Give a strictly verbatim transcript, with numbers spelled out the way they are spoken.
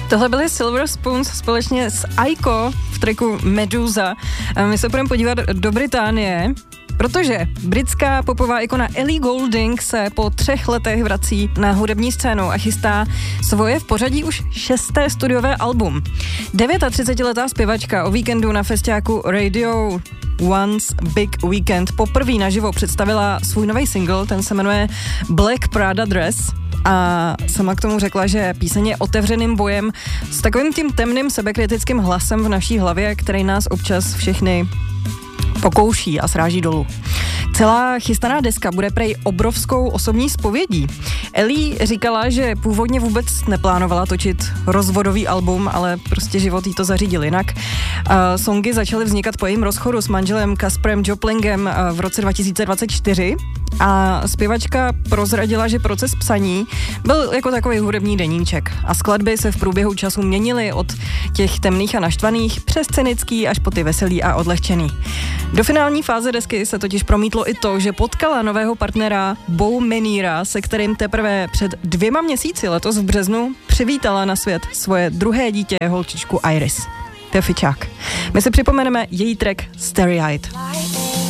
Tohle byly Silver Spoons společně s Aiko v tracku Medusa. A my se budeme podívat do Británie, protože britská popová ikona Ellie Goulding se po třech letech vrací na hudební scénu a chystá svoje v pořadí už šesté studiové album. třicetidevětiletá zpěvačka o víkendu na festiáku Radio One's Big Weekend poprvé naživo představila svůj nový single, ten se jmenuje Black Prada Dress. A sama k tomu řekla, že píseň je otevřeným bojem s takovým tím temným sebekritickým hlasem v naší hlavě, který nás občas všechny pokouší a sráží dolů. Celá chystaná deska bude prej obrovskou osobní zpovědí. Ellie říkala, že původně vůbec neplánovala točit rozvodový album, ale prostě život jí to zařídil jinak. Uh, songy začaly vznikat po jejím rozchodu s manželem Casperem Joplingem uh, v roce dva tisíce dvacet čtyři a zpěvačka prozradila, že proces psaní byl jako takový hudební deníček a skladby se v průběhu času měnily od těch temných a naštvaných přes cynický až po ty veselý a odlehčený. Do finální fáze desky se totiž promítlo i to, že potkala nového partnera Beau Menira, se kterým teprve před dvěma měsíci letos v březnu přivítala na svět svoje druhé dítě, holčičku Iris. To je fičák. My si připomeneme její track Starry Eyed.